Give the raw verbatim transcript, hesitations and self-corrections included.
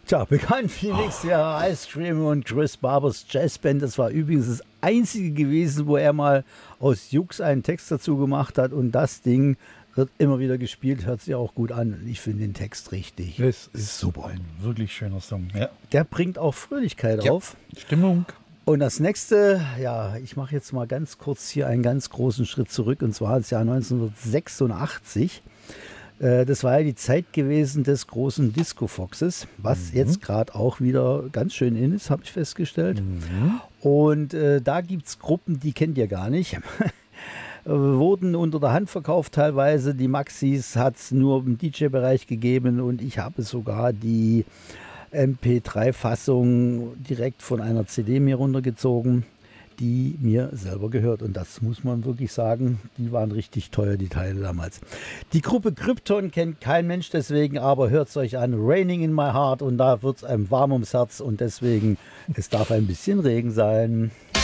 Tja, bekannt wie nächstes Jahr Ice Cream und Chris Barbers Jazzband. Das war übrigens das einzige gewesen, wo er mal aus Jux einen Text dazu gemacht hat. Und das Ding wird immer wieder gespielt, hört sich auch gut an. Und ich finde den Text richtig. Das ist super. Ein wirklich schöner Song. Ja. Der bringt auch Fröhlichkeit Ja. auf. Stimmung. Und das nächste, ja, ich mache jetzt mal ganz kurz hier einen ganz großen Schritt zurück. Und zwar ins Jahr neunzehnhundertsechsundachtzig. Das war ja die Zeit gewesen des großen Disco Foxes, was mhm. jetzt gerade auch wieder ganz schön in ist, habe ich festgestellt. Mhm. Und äh, da gibt es Gruppen, die kennt ihr gar nicht. Wurden unter der Hand verkauft teilweise. Die Maxis hat es nur im D J-Bereich gegeben und ich habe sogar die M P drei Fassung direkt von einer C D mir runtergezogen, die mir selber gehört. Und das muss man wirklich sagen, die waren richtig teuer, die Teile damals. Die Gruppe Krypton kennt kein Mensch deswegen, aber hört es euch an, Raining in My Heart, und da wird es einem warm ums Herz und deswegen, es darf ein bisschen Regen sein.